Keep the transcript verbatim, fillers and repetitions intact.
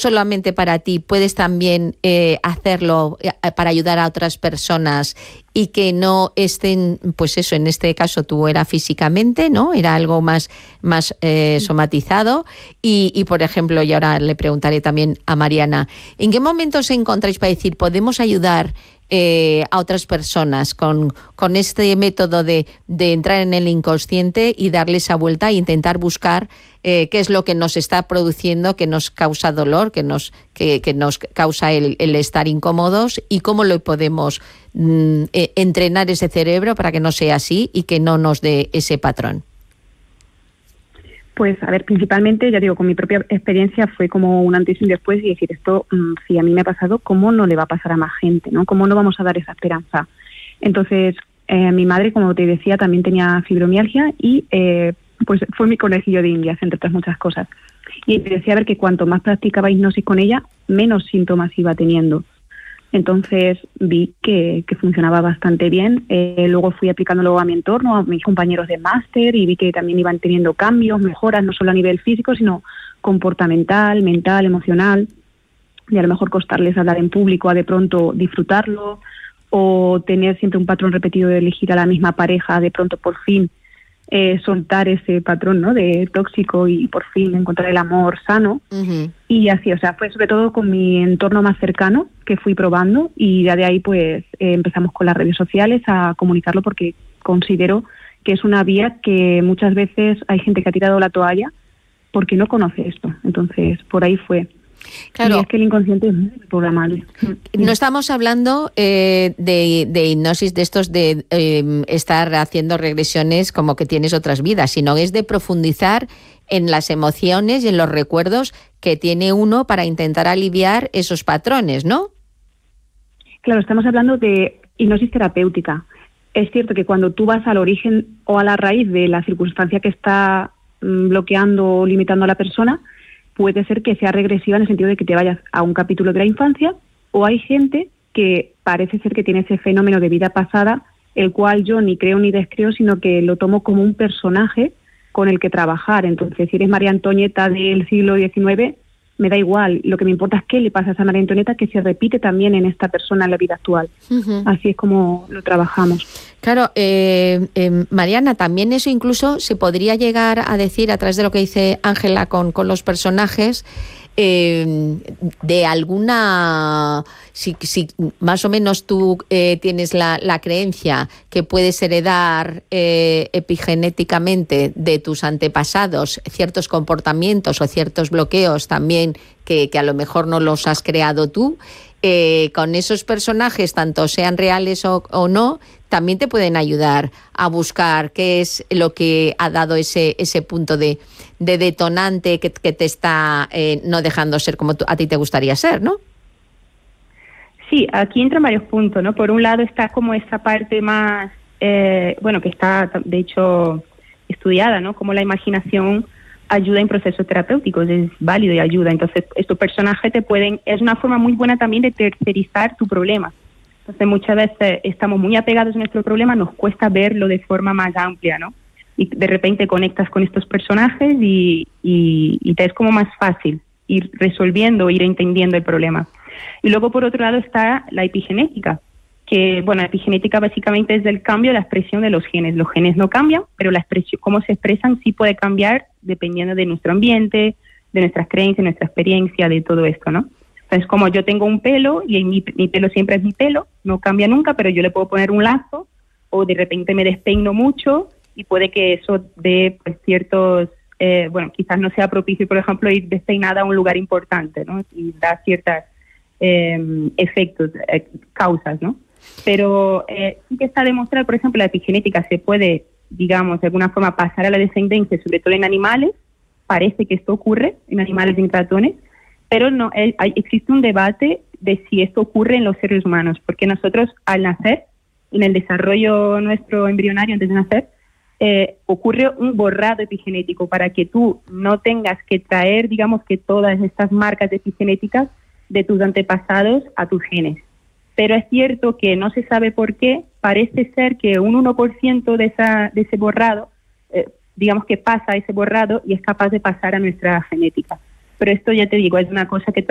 solamente para ti, puedes también eh, hacerlo eh, para ayudar a otras personas y que no estén, pues eso, en este caso tú era físicamente, ¿no? Era algo más, más eh, somatizado. Y, y, por ejemplo, y ahora le preguntaré también a Mariana, ¿en qué momento os encontráis para decir, podemos ayudar eh, a otras personas con, con este método de, de entrar en el inconsciente y darle esa vuelta e intentar buscar eh, qué es lo que nos está produciendo, que nos causa dolor, que nos, que, que nos causa el, el estar incómodos y cómo lo podemos mm, eh, entrenar ese cerebro para que no sea así y que no nos dé ese patrón? Pues, a ver, principalmente, ya digo, con mi propia experiencia fue como un antes y un después y decir, esto, mmm, si a mí me ha pasado, ¿cómo no le va a pasar a más gente, ¿no? ¿Cómo no vamos a dar esa esperanza? Entonces, eh, mi madre, como te decía, también tenía fibromialgia y eh, pues fue mi conejillo de indias, entre otras muchas cosas. Y me decía, a ver, que cuanto más practicaba hipnosis con ella, menos síntomas iba teniendo. Entonces vi que, que funcionaba bastante bien. Eh, luego fui aplicándolo a mi entorno, a mis compañeros de máster, y vi que también iban teniendo cambios, mejoras, no solo a nivel físico, sino comportamental, mental, emocional. Y a lo mejor costarles hablar en público, a de pronto disfrutarlo, o tener siempre un patrón repetido de elegir a la misma pareja, de pronto por fin eh, soltar ese patrón, ¿no?, de tóxico y por fin encontrar el amor sano. Uh-huh. Y así, o sea, fue sobre todo con mi entorno más cercano que fui probando, y ya de ahí pues eh, empezamos con las redes sociales a comunicarlo, porque considero que es una vía que muchas veces hay gente que ha tirado la toalla porque no conoce esto. Entonces, por ahí fue. Claro. Y es que el inconsciente es muy programable. No estamos hablando eh, de, de hipnosis, de estos de eh, estar haciendo regresiones como que tienes otras vidas, sino es de profundizar en las emociones y en los recuerdos que tiene uno para intentar aliviar esos patrones, ¿no? Claro, estamos hablando de hipnosis terapéutica. Es cierto que cuando tú vas al origen o a la raíz de la circunstancia que está mm, bloqueando o limitando a la persona, puede ser que sea regresiva en el sentido de que te vayas a un capítulo de la infancia, o hay gente que parece ser que tiene ese fenómeno de vida pasada, el cual yo ni creo ni descreo, sino que lo tomo como un personaje con el que trabajar. Entonces, si eres María Antonieta del siglo diecinueve, me da igual. Lo que me importa es qué le pasa a esa María Antonieta que se repite también en esta persona en la vida actual. Uh-huh. Así es como lo trabajamos. Claro, eh, eh, Mariana, también eso incluso se podría llegar a decir a través de lo que dice Ángela con, con los personajes, eh, de alguna, si, si más o menos tú eh, tienes la, la creencia que puedes heredar eh, epigenéticamente de tus antepasados ciertos comportamientos o ciertos bloqueos también que, que a lo mejor no los has creado tú, eh, con esos personajes, tanto sean reales o, o no, también te pueden ayudar a buscar qué es lo que ha dado ese ese punto de, de detonante que, que te está eh, no dejando ser como tú, a ti te gustaría ser, ¿no? Sí, aquí entran varios puntos, ¿no? Por un lado está como esa parte más, eh, bueno, que está de hecho estudiada, ¿no? Como la imaginación ayuda en procesos terapéuticos, es válido y ayuda. Entonces, estos personajes te pueden, es una forma muy buena también de tercerizar tu problema. Entonces, muchas veces estamos muy apegados a nuestro problema, nos cuesta verlo de forma más amplia, ¿no? Y de repente conectas con estos personajes y, y, y te es como más fácil ir resolviendo, ir entendiendo el problema. Y luego, por otro lado, está la epigenética, que, bueno, la epigenética básicamente es el cambio de la expresión de los genes. Los genes no cambian, pero la expresión, cómo se expresan sí puede cambiar dependiendo de nuestro ambiente, de nuestras creencias, nuestra experiencia, de todo esto, ¿no? Entonces, como yo tengo un pelo y mi, mi pelo siempre es mi pelo, no cambia nunca, pero yo le puedo poner un lazo o de repente me despeino mucho y puede que eso dé pues, ciertos, eh, bueno, quizás no sea propicio, por ejemplo, ir despeinada a un lugar importante, ¿no? Y da ciertos eh, efectos, eh, causas, ¿no? Pero eh, sí que está demostrado, por ejemplo, la epigenética se puede, digamos, de alguna forma pasar a la descendencia, sobre todo en animales. Parece que esto ocurre en animales y en ratones, pero no hay, existe un debate de si esto ocurre en los seres humanos, porque nosotros al nacer, en el desarrollo nuestro embrionario antes de nacer, eh, ocurre un borrado epigenético para que tú no tengas que traer, digamos, que todas estas marcas epigenéticas de tus antepasados a tus genes. Pero es cierto que no se sabe por qué, parece ser que un uno por ciento de, esa, de ese borrado, eh, digamos que pasa ese borrado y es capaz de pasar a nuestra genética. Pero esto ya te digo, es una cosa que